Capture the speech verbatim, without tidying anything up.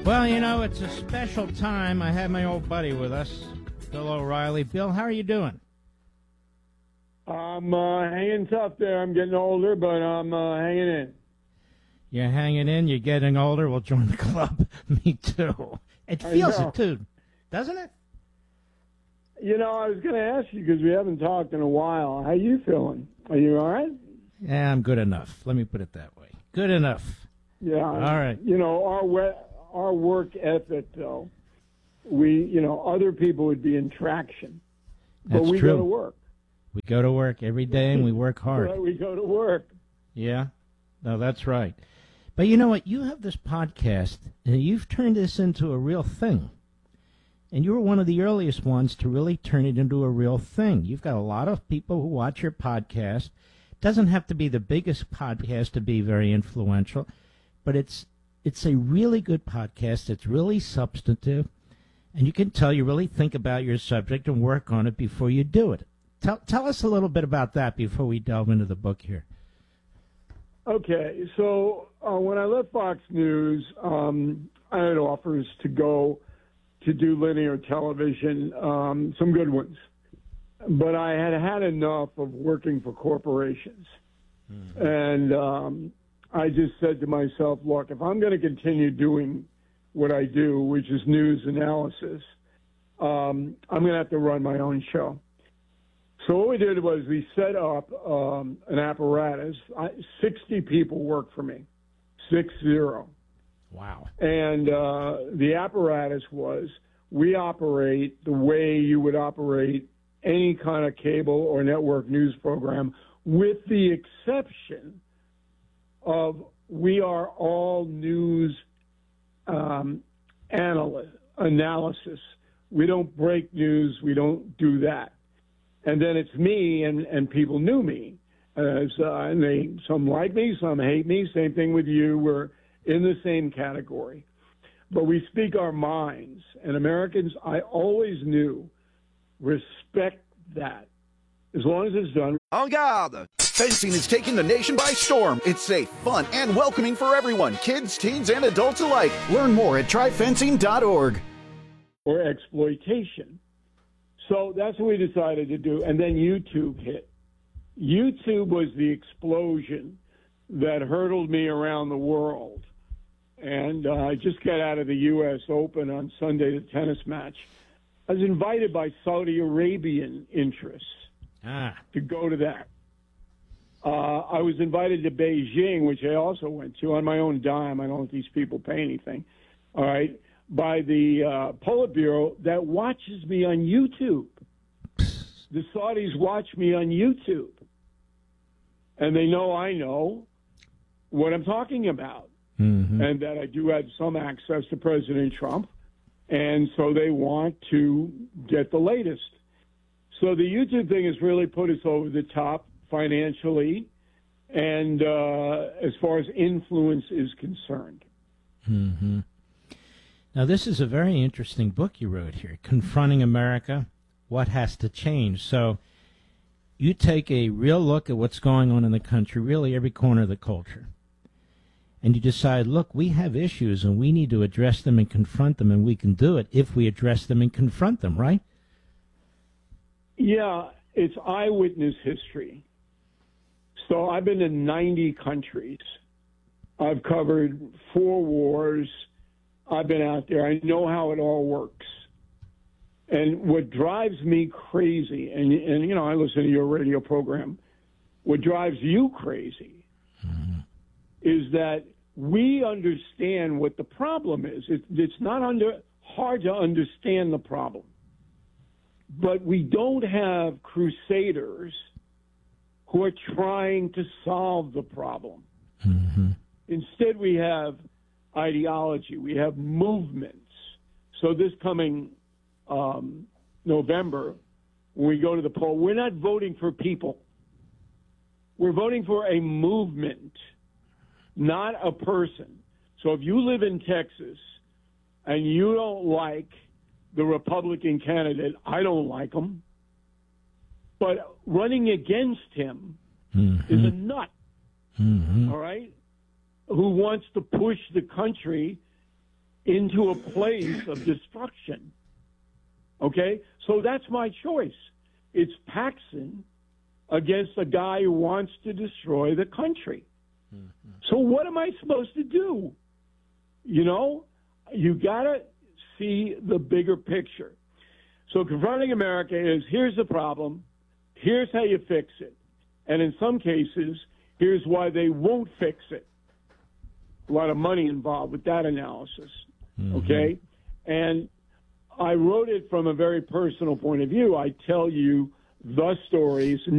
Well, you know, it's a special time. I have my old buddy with us, Bill O'Reilly. Bill, how are you doing? I'm uh, hanging tough there. I'm getting older, but I'm uh, hanging in. You're hanging in. You're getting older. Well, join the club. Me too. It feels it, too, doesn't it? You know, I was going to ask you because we haven't talked in a while. How you feeling? Are you all right? Yeah, I'm good enough. Let me put it that way. Good enough. Yeah. All right. You know, our we- our work ethic, though, we, you know, other people would be in traction. That's but we true. go to work. We go to work every day and we work hard. Right, we go to work. Yeah. No, that's right. But you know what? You have this podcast, and you've turned this into a real thing. And you were one of the earliest ones to really turn it into a real thing. You've got a lot of people who watch your podcast. It doesn't have to be the biggest podcast to be very influential, but it's it's a really good podcast. It's really substantive, and you can tell you really think about your subject and work on it before you do it. Tell tell us a little bit about that before we delve into the book here. Okay, so uh, when I left Fox News, um, I had offers to go to do linear television, um, some good ones. But I had had enough of working for corporations. Mm-hmm. And um, I just said to myself, look, if I'm going to continue doing what I do, which is news analysis, um, I'm going to have to run my own show. So what we did was we set up um, an apparatus. I, sixty people work for me, six zero. Wow. And uh, the apparatus was we operate the way you would operate any kind of cable or network news program, with the exception of we are all news um, analy- analysis. We don't break news. We don't do that. And then it's me, and, and people knew me. As, uh, and they, some like me, some hate me. Same thing with you. We're in the same category. But we speak our minds. And Americans, I always knew, respect that. As long as it's done. En garde! Fencing is taking the nation by storm. It's safe, fun, and welcoming for everyone, kids, teens, and adults alike. Learn more at try fencing dot org. Or exploitation. So that's what we decided to do. And then YouTube hit. YouTube was the explosion that hurtled me around the world. And uh, I just got out of the U S Open on Sunday, the tennis match. I was invited by Saudi Arabian interests ah. to go to that. Uh, I was invited to Beijing, which I also went to on my own dime. I don't let these people pay anything. All right. By the uh, Politburo that watches me on YouTube. The Saudis watch me on YouTube. And they know I know what I'm talking about. Mm-hmm. And that I do have some access to President Trump. And so they want to get the latest. So the YouTube thing has really put us over the top financially and uh, as far as influence is concerned. Mm-hmm. Now, this is a very interesting book you wrote here, Confronting America, What Has to Change. So you take a real look at what's going on in the country, really every corner of the culture, and you decide, look, we have issues, and we need to address them and confront them, and we can do it if we address them and confront them, right? Yeah, it's eyewitness history. So I've been in ninety countries. I've covered four wars. I've been out there. I know how it all works. And what drives me crazy, and, and you know, I listen to your radio program, what drives you crazy mm-hmm. is that we understand what the problem is. It, it's not under, hard to understand the problem. But we don't have crusaders who are trying to solve the problem. Mm-hmm. Instead, we have ideology. We have movements. So this coming um, November, when we go to the poll, we're not voting for people. We're voting for a movement, not a person. So if you live in Texas and you don't like the Republican candidate, I don't like him, but running against him mm-hmm. is a nut, mm-hmm. all right, who wants to push the country into a place of destruction. Okay? So that's my choice. It's Paxson against a guy who wants to destroy the country. Mm-hmm. So what am I supposed to do? You know, you got to see the bigger picture. So confronting America is, here's the problem, here's how you fix it. And in some cases, here's why they won't fix it. A lot of money involved with that analysis, mm-hmm. okay? And I wrote it from a very personal point of view. I tell you the stories,